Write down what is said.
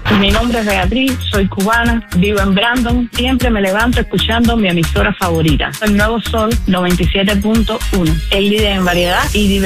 Mi nombre es Beatriz, soy cubana, vivo en Brandon. Siempre me levanto escuchando mi emisora favorita, el Nuevo Sol 97.1, el líder en variedad y diversión.